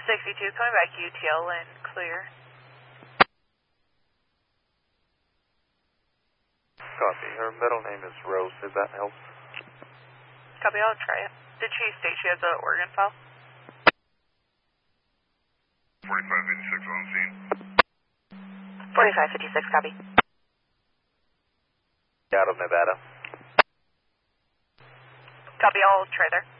62, coming back UTL and clear. Copy. Her middle name is Rose. Does that help? Copy, I'll try it. Did she state she has an organ file? 4556 on scene. 4556, copy. Out of Nevada. Copy, I'll try there.